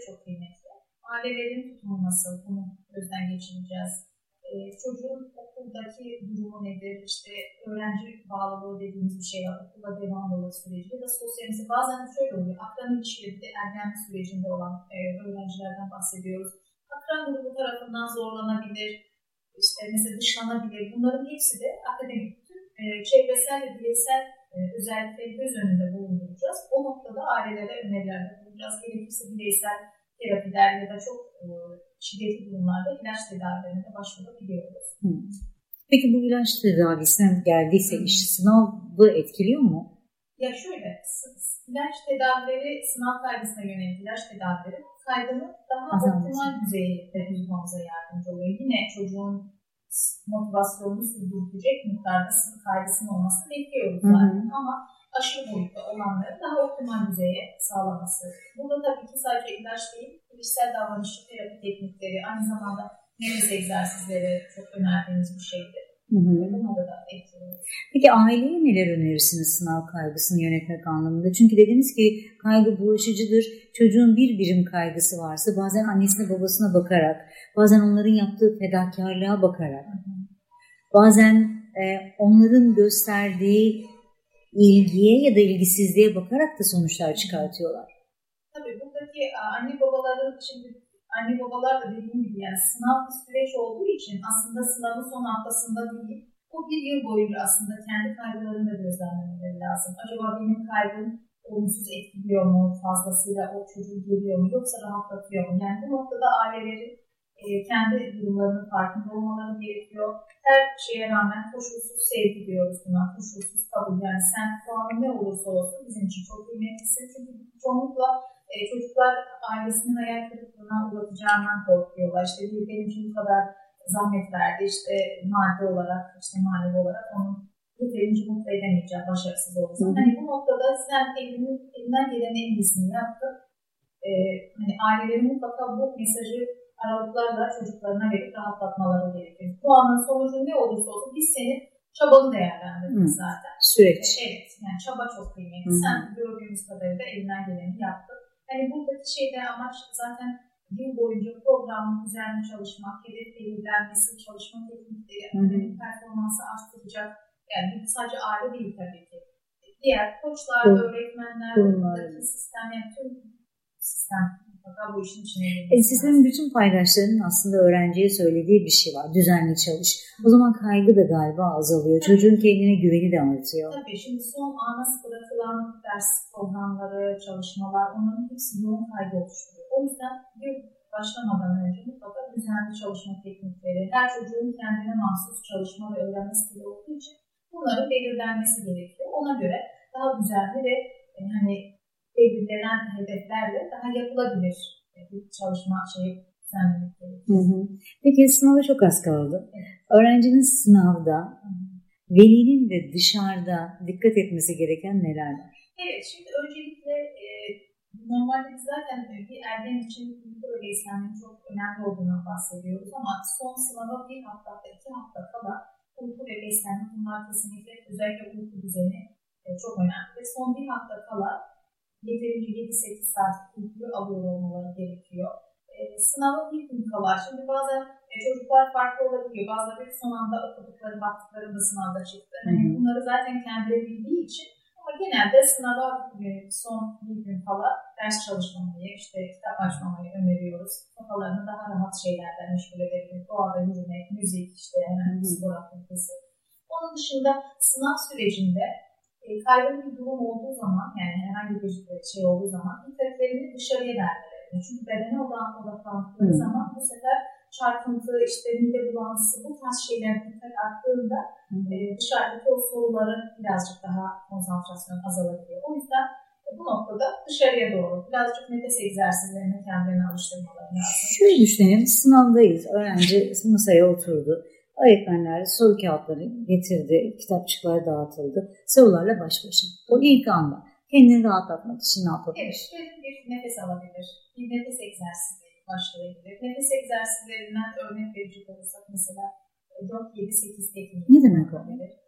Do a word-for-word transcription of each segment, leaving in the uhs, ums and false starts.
çok kıymetli. Ailelerin tutulması, bunu gözden geçireceğiz. Ee, çocuğun okuldaki durumu nedir, işte öğrenci bağlılığı dediğimiz bir şey var, okula devamlılığı süreci ya da sosyalize. Bazen şöyle oluyor, akran ilişkileri de ergenlik sürecinde olan e, öğrencilerden bahsediyoruz. Akran grubu tarafından zorlanabilir, işte mesela dışlanabilir. Bunların hepsi de akademik bütün e, çevresel ve bireysel e, özellikleri göz önünde bulunduracağız. O noktada ailelere önerilerde bulunacağız. Gerekirse bireysel terapiler ya da çok e, şiddetli durumlarda ilaç tedavilerine de başvurabiliyoruz. Hmm. Peki bu ilaç tedavisinden geldiyse hmm. iş sınavı etkiliyor mu? Ya şöyle, ilaç tedavileri, sınav kaygısına yönelik ilaç tedavileri kaygını daha optimal düzeyde tutmamıza yardımcı oluyor. Yine çocuğun motivasyonunu sürdürecek miktarda kaygısının olmasını bekliyoruz zaten. Hmm. Ama aşırı boyutta olanları daha optimal düzeye sağlaması. Burada tabii ki sadece ilaç değil, bilişsel davranışçı terapi teknikleri, aynı zamanda nefes egzersizleri çok önerdiğimiz bir şeydir. Hı hı. Bunları da etkiliyoruz. Peki aileye neler önerirsiniz sınav kaygısını yönetmek anlamında? Çünkü dediniz ki kaygı bulaşıcıdır. Çocuğun bir birim kaygısı varsa bazen annesine babasına bakarak, bazen onların yaptığı fedakarlığa bakarak, hı hı. bazen e, onların gösterdiği ilgiye ya da ilgisizliğe bakarak da sonuçlar çıkartıyorlar. Tabii buradaki anne babaların, şimdi anne babalar da dediğim gibi yani sınav bir süreç olduğu için aslında sınavın son haftasında değil, o bir yıl boyunca aslında kendi kaygılarını da gözlemlemeleri lazım. Acaba benim kaygım olumsuz etkiliyor mu, fazlasıyla o çocuğu geliyor mu, yoksa rahatlatıyor mu? Yani bu noktada ailelerin e, kendi durumlarının farkında olmaları gerekiyor. Her şeye rağmen koşulsuz sevgi diyoruz buna, koşulsuz kabul. Yani sen puanın ne olursa olsun bizim için çok kıymetlisin. Çünkü çoğunlukla e, çocuklar ailesinin hayal kırıklığına uğratacağından korkuyorlar. İşte bir benim için bu kadar zahmet verdi, işte maddi olarak, işte manevi olarak onu yeterince mutlu edemeyeceğim, başarısız olursa. Hani bu noktada sen elinin, elinden gelen en iyisini yaptın. E, hani ailelerin mutlaka bu mesajı aralıklarla çocuklarına verip rahatlatmaları gerekir. Bu anın sonucu ne olursa olsun biz senin çabanı değerlendirdik zaten. Süreç. Evet, yani çaba çok kıymetli. Hmm. Sen gördüğümüz kadarıyla elinden geleni yaptın. Hani buradaki şeyde amaç zaten yıl boyunca programlı, düzenli çalışmak, hedef belirlenmesi, çalışma teknikleri, akademik performansı arttıracak. Yani sadece aile değil tabii ki. Diğer koçlar, hmm. öğretmenler, buradaki sistem, yani tüm sistem bu işin içine e, sistemin bütün paydaşlarının aslında öğrenciye söylediği bir şey var. Düzenli çalış. O zaman kaygı da galiba azalıyor. Tabii. Çocuğun kendine güveni de artıyor. Tabii. Şimdi son ana bırakılan ders programları, çalışmalar, onların hepsi yoğun kaygı oluşturuyor. O yüzden bir başlamadan önce mutlaka düzenli çalışma teknikleri, her çocuğun kendine mahsus çalışma ve öğrenme stili olduğu için bunların belirlenmesi gerekiyor. Ona göre daha düzenli ve e, hani belirlenen hedeflerle daha yapılabilir bir çalışma şeyi düzenlemek gerekiyor. Peki sınava çok az kaldı. Evet. Öğrencinin sınavda, hı-hı. velinin de dışarıda dikkat etmesi gereken neler var? Evet, şimdi öncelikle e, normalde biz zaten bir ergen için uyku ve beslenmenin çok önemli olduğundan bahsediyoruz ama son sınava bir hafta, iki hafta kala uyku ve beslenme bunlar kesinlikle özellikle uyku düzeni e, çok önemli. Ve son bir hafta kala yeterince yedi sekiz saat uykuyu alıyor olmaları gerekiyor. E, sınava bir gün kala, şimdi bazen e, çocuklar farklı olabiliyor. Bazıları son anda okudukları, baktıkları da sınavda çıktı. Yani bunları zaten kendileri bildiği için ama genelde sınava e, son bir gün kala ders çalışmamayı, işte kitap açmamayı öneriyoruz. Kafalarını daha rahat şeylerden meşgul edebilir. Doğada yürümek, müzik, işte hemen spor aktivitesi. Onun dışında sınav sürecinde E, kaygılı bir durum olduğu zaman, yani herhangi bir şey olduğu zaman dikkatlerini dışarıya vermeleri. Çünkü bedene odaklandıkları hmm. zaman bu sefer çarpıntı, işte mide bulantısı, bu tarz şeyler dikkat arttığında hmm. e, dışarıdaki o soruların birazcık daha konsantrasyon azalabiliyor. O yüzden e, bu noktada dışarıya doğru birazcık nefes egzersizlerine kendilerini alıştırmaları lazım. Şöyle düşünelim, sınavdayız. Öğrenci masaya oturdu. Öğretmenler soru kağıtları getirdi, kitapçıklar dağıtıldı, sorularla baş başa. O ilk anda kendini rahatlatmak için ne yapabilir? Evet, şöyle bir nefes alabilir, bir nefes egzersizi başlayabilir. Nefes egzersizlerinden örnek verecek olursak mesela dört yedi sekiz tekniği. Ne demek o?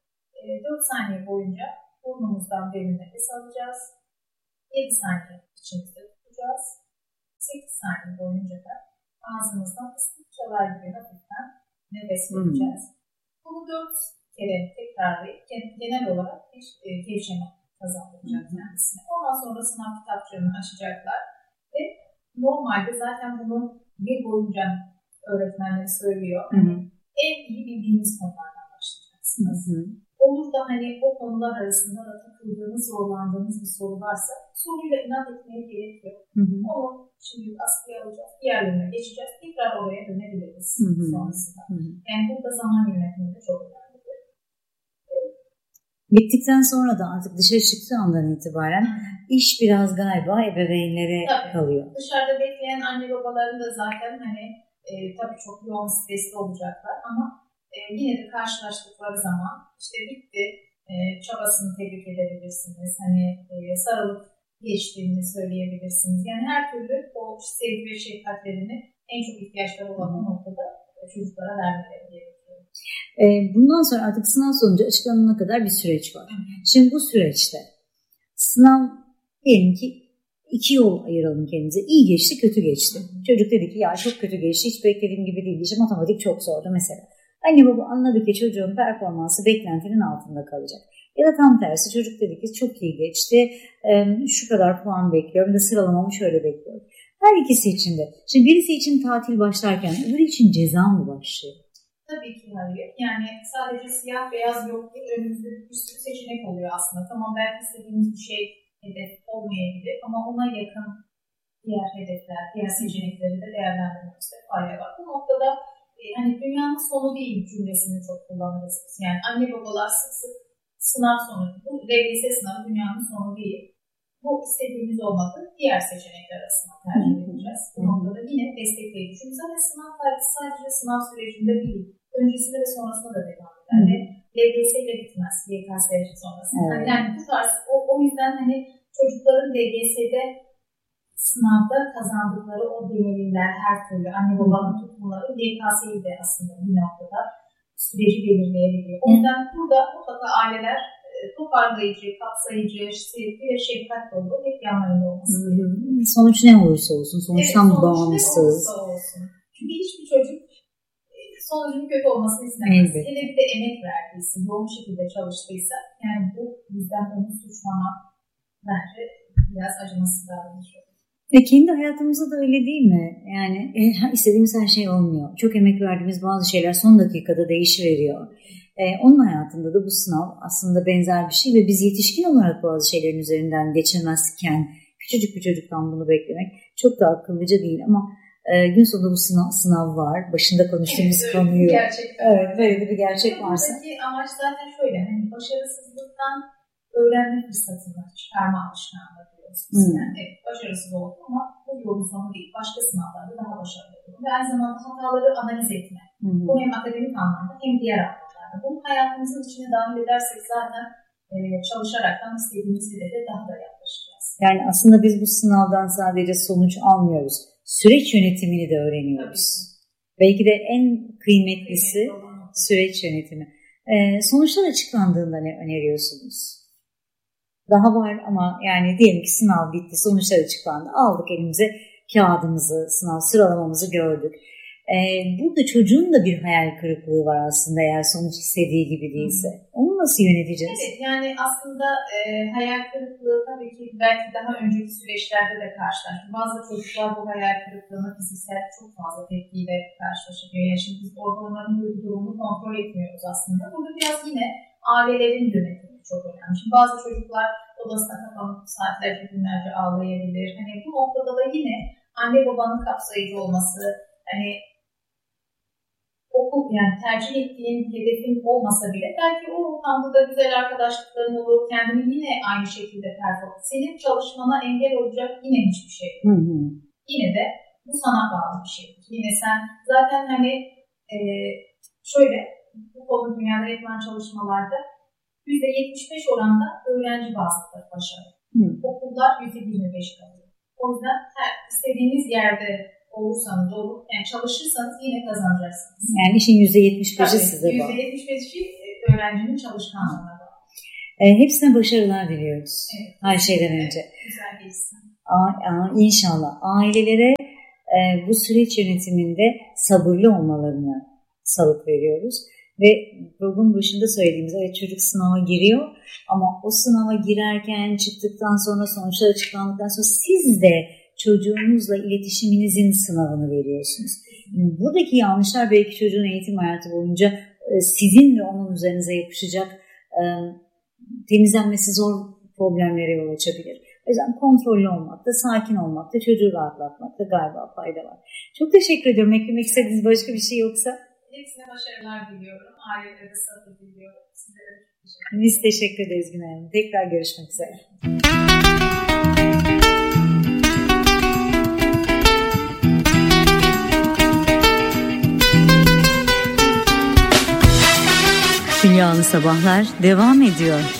dört saniye boyunca burnumuzdan derin nefes alacağız, yedi saniye içimizde tutacağız, sekiz saniye boyunca da ağzımızdan ıslık çalar gibi hafiften nefes vereceğiz. Hmm. Bunu dört kere tekrarlayıp genel olarak bir e, gevşeme kazandıracak hmm. kendisine. Ondan sonra sınav kitapçığını açacaklar ve normalde zaten bunu yıl boyunca öğretmenleri söylüyor. Hmm. En iyi bildiğiniz konulardan başlayacaksınız. Hmm. Olur da hani o konular arasında da takıldığınız, zorlandığınız bir soru varsa soruyla inat etmeye gerek yok. Hı hı. Onu şimdi askıya alacağız, diğerlerine geçeceğiz, tekrar oraya dönebiliriz hı hı. sonrasında. Hı hı. Yani burada zaman yönetimi de çok önemlidir. Evet. Bittikten sonra da artık dışarı çıktığı andan itibaren hı. iş biraz galiba ebeveynlere tabii, kalıyor. Dışarıda bekleyen anne babaların da zaten hani e, tabii çok yoğun stresli olacaklar ama e, yine de karşılaştıkları zaman işte bitti, e, çabasını tebrik edebilirsiniz. Hani e, sarılıp geçtiğini söyleyebilirsiniz. Yani her türlü o sevgi ve şefkatlerini en çok ihtiyaçları olan o noktada çocuklara vermeleri gerekiyor. E, bundan sonra artık sınav sonucu açıklanana kadar bir süreç var. Hı. Şimdi bu süreçte sınav diyelim ki iki yol ayıralım kendimize. İyi geçti, kötü geçti. Hı. Çocuk dedi ki ya çok kötü geçti, hiç beklediğim gibi değil. İşte matematik çok zordu mesela. Anne baba anladı ki çocuğun performansı beklentinin altında kalacak. Ya da tam tersi çocuk dedi ki çok iyi geçti, şu kadar puan bekliyorum da sıralamamı şöyle bekliyorum. Her ikisi için de. Şimdi birisi için tatil başlarken öbürü için ceza mı başlıyor? Tabii ki hayır. Yani sadece siyah beyaz yok değil. Önümüzde bir sürü seçenek oluyor aslında. Tamam belki istediğimiz bir şey hedef olmayabilir ama ona yakın diğer hedefler, diğer seçenekleri de değerlendirmemizde fayda var. Bu noktada hani dünyanın sonu değil cümlesini çok kullanırız. Yani anne babalar sık sık sınav sonu, bu D G S sınavı dünyanın sonu değil. Bu istediğimiz olmadı. Diğer seçenekler arasında tercih edeceğiz. Bu noktada yine destekleyici. Çünkü zaten sınav kaygısı sadece sınav sürecinde değil, öncesinde ve sonrasında da devam eder. Ve D G S ile bitmez. Y K S sonrasında. Evet. Yani bu tarz, o, o yüzden hani çocukların D G S'de sınavda kazandıkları o deneyimler her türlü anne babanın tutumları Y K S'yi de aslında bir noktada süreci belirleyebiliyor. O yüzden burada mutlaka aileler toparlayıcı, kapsayıcı, sevgi ve şefkat dolu hep yanlarında olması gerekiyor. Sonuç ne olursa olsun, sonuçtan evet, bağımsız. Sonuç ne olursa olsun. Çünkü hiçbir çocuk sonucun kötü olmasını istemez. Evet. Hele bir de emek verdiyse, yoğun şekilde çalıştıysa, yani bu bizden onu suçlamak bence biraz acımasız davranış. Ve kendi hayatımızda da öyle değil mi? Yani e, istediğimiz her şey olmuyor. Çok emek verdiğimiz bazı şeyler son dakikada değişiveriyor. E, onun hayatında da bu sınav aslında benzer bir şey ve biz yetişkin olarak bazı şeylerin üzerinden geçemezken küçücük bir çocuktan bunu beklemek çok da akıllıca değil ama e, gün sonunda bu sınav, sınav var. Başında konuştuğumuz evet, konuyu. Evet, böyle bir gerçek varsa. Buradaki amaç zaten şöyle, hani başarısızlıktan öğrenme fırsatını çıkarma alışkanlığı. Hmm. Yani evet, başarısız oldu ama bu yolun sonu değil. Başka sınavlarda daha başarılı oldu. Ve aynı zamanda hataları analiz etme. Hmm. Bu hem akademik anlamda hem diğer anlamda. Bunu hayatımızın içine dahil edersek zaten e, çalışaraktan istediğimiz hedeflere daha da yaklaşacağız. Yani aslında biz bu sınavdan sadece sonuç almıyoruz. Süreç yönetimini de öğreniyoruz. Belki de en kıymetlisi evet, süreç yönetimi. E, sonuçlar açıklandığında ne öneriyorsunuz? Daha var ama yani diyelim ki sınav bitti, sonuçlar açıklandı. Aldık elimize kağıdımızı, sınav sıralamamızı gördük. Ee, burada çocuğun da bir hayal kırıklığı var aslında eğer sonuç istediği gibi değilse. Onu nasıl yöneteceğiz? Evet, yani aslında e, hayal kırıklığı tabii ki belki daha önceki süreçlerde de karşılaştı. Bazı çocuklar bu hayal kırıklığına fiziksel çok fazla tepkiyle karşılaşıyor. Yani şimdi biz orada onların durumunu kontrol etmiyoruz aslında. Burada biraz yine ailelerin yönetimi çok önemli. Şimdi bazı çocuklar odasına kapanıp saatlerce günlerce ağlayabilir. Hani bu noktada da yine anne babanın kapsayıcı olması, hani okul yani tercih ettiğin hedefin olmasa bile belki o ortamda da güzel arkadaşlıkların olur, kendini yine aynı şekilde performans. Senin çalışmana engel olacak yine hiçbir şey yok. Hı hı. Yine de bu sana bağlı bir şey. Yine sen zaten hani e, şöyle bu konu dünyada yapılan çalışmalarda yüzde yetmiş beş oranda öğrenci bazlıdır başarı. Hmm. Okullar yüzde yirmi beş kalıyor. O yüzden her istediğiniz yerde olursanız olur, yani çalışırsanız yine kazanacaksınız. Yani işin yüzde yetmiş beşi size bağlı. yüzde yetmiş beşi öğrencinin çalışkanlığına bağlı. E, hepsine başarılar diliyoruz. Evet, her şeyden önce. Güzel geçsin. İnşallah ailelere e, bu süreç yönetiminde sabırlı olmalarını salık veriyoruz. Ve program başında söylediğimiz evet, çocuk sınava giriyor ama o sınava girerken çıktıktan sonra sonuçlar açıklandıktan sonra siz de çocuğunuzla iletişiminizin sınavını veriyorsunuz. Buradaki yanlışlar belki çocuğun eğitim hayatı boyunca e, sizin ve onun üzerinize yapışacak e, temizlenmesi zor problemlere yol açabilir. O yüzden kontrollü olmakta, sakin olmakta, çocuğu rahatlatmakta galiba fayda var. Çok teşekkür ediyorum. Eklemek istediğiniz başka bir şey yoksa? Hepsine başarılar diliyorum. Ailelere de sabır diliyorum. Sizlere de teşekkür ederim. Biz teşekkür ederiz Günay Hanım. Tekrar görüşmek üzere. Dünyalı Sabahlar devam ediyor.